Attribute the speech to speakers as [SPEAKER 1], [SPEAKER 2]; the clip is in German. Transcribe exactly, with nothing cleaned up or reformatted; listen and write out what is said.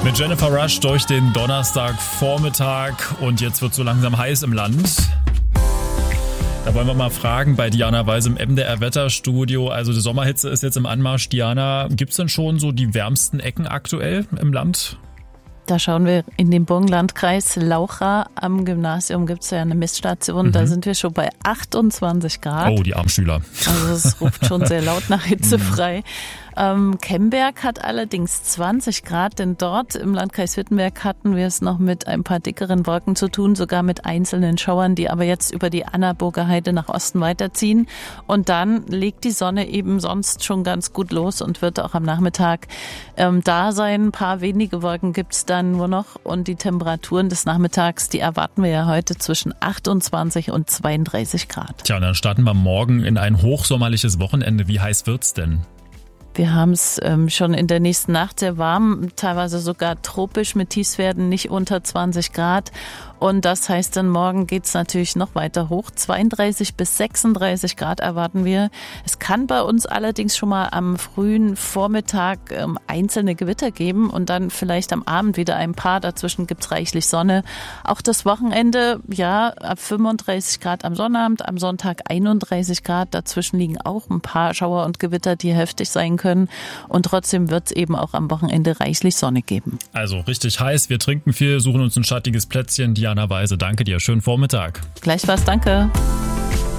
[SPEAKER 1] Mit Jennifer Rush durch den Donnerstagvormittag und jetzt wird so langsam heiß im Land. Da wollen wir mal fragen bei Diana Weise im M D R-Wetterstudio. Also die Sommerhitze ist jetzt im Anmarsch. Diana, gibt's denn schon so die wärmsten Ecken aktuell im Land?
[SPEAKER 2] Da schauen wir in den Burgenlandkreis Laucha. Am Gymnasium gibt es ja eine Messstation. Mhm. Da sind wir schon bei achtundzwanzig Grad.
[SPEAKER 1] Oh, die armen Schüler.
[SPEAKER 2] Also es ruft schon sehr laut nach hitzefrei. Mhm. Ähm, Kemberg hat allerdings zwanzig Grad, denn dort im Landkreis Wittenberg hatten wir es noch mit ein paar dickeren Wolken zu tun, sogar mit einzelnen Schauern, die aber jetzt über die Annaburger Heide nach Osten weiterziehen. Und dann legt die Sonne eben sonst schon ganz gut los und wird auch am Nachmittag ähm, da sein. Ein paar wenige Wolken gibt es dann nur noch und die Temperaturen des Nachmittags, die erwarten wir ja heute zwischen achtundzwanzig und zweiunddreißig Grad.
[SPEAKER 1] Tja, dann starten wir morgen in ein hochsommerliches Wochenende. Wie heiß wird's denn?
[SPEAKER 2] Wir haben es ähm, schon in der nächsten Nacht sehr warm, teilweise sogar tropisch mit Tiefstwerten nicht unter zwanzig Grad. Und das heißt, dann morgen geht's natürlich noch weiter hoch. zweiunddreißig bis sechsunddreißig Grad erwarten wir. Es kann bei uns allerdings schon mal am frühen Vormittag ähm, einzelne Gewitter geben und dann vielleicht am Abend wieder ein paar. Dazwischen gibt's reichlich Sonne. Auch das Wochenende, ja, ab fünfunddreißig Grad am Sonnabend, am Sonntag einunddreißig Grad. Dazwischen liegen auch ein paar Schauer und Gewitter, die heftig sein können. Und trotzdem wird's eben auch am Wochenende reichlich Sonne geben.
[SPEAKER 1] Also richtig heiß. Wir trinken viel, suchen uns ein schattiges Plätzchen. Diana Weise, danke dir. Schönen Vormittag.
[SPEAKER 2] Gleichfalls, danke.